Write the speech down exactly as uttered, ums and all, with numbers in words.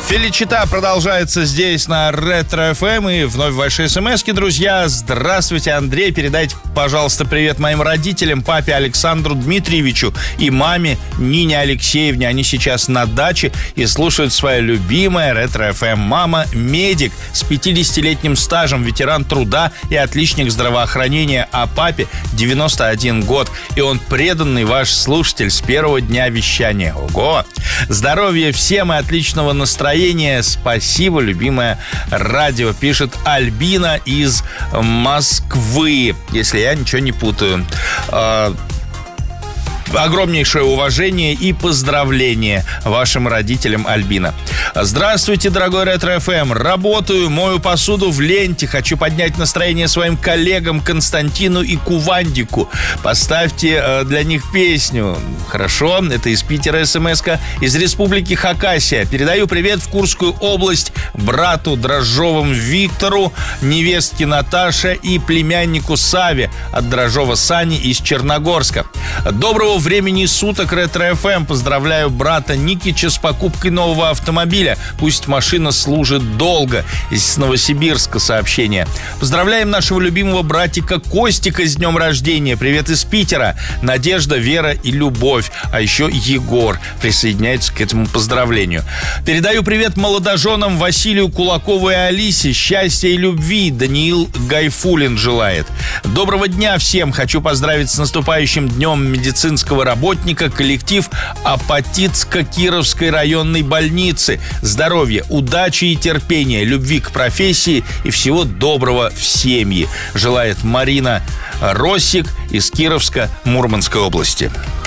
Феличита продолжается здесь на Ретро эф эм. И вновь ваши смски, друзья. Здравствуйте, Андрей. Передайте, пожалуйста, привет моим родителям, папе Александру Дмитриевичу и маме Нине Алексеевне. Они сейчас на даче и слушают свое любимое Ретро эф эм. Мама медик с пятидесятилетним стажем, ветеран труда и отличник здравоохранения. А папе девяносто один год. И он преданный ваш слушатель с первого дня вещания. Ого! Здоровья всем и отличного настроения. Спасибо, любимое радио, пишет Альбина из Москвы, если я ничего не путаю. Огромнейшее уважение и поздравления вашим родителям, Альбина. Здравствуйте, дорогой Ретро эф эм. Работаю, мою посуду в ленте. Хочу поднять настроение своим коллегам Константину и Кувандику. Поставьте э, для них песню. Хорошо, это из Питера смс-ка. Из республики Хакасия. Передаю привет в Курскую область брату Дрожжовым Виктору, невестке Наташе и племяннику Саве от Дрожжова Сани из Черногорска. Доброго времени суток, Ретро эф эм. Поздравляю брата Никича с покупкой нового автомобиля. Пусть машина служит долго. Из Новосибирска сообщение. Поздравляем нашего любимого братика Костика с днем рождения. Привет из Питера. Надежда, Вера и Любовь. А еще Егор присоединяется к этому поздравлению. Передаю привет молодоженам Василию Кулакову и Алисе. Счастья и любви. Даниил Гайфулин желает. Доброго дня всем. Хочу поздравить с наступающим днем медицинского работника коллектив Апатитско-Кировской районной больницы. Здоровья, удачи и терпения, любви к профессии и всего доброго в семье. Желает Марина Росик из Кировска, Мурманской области.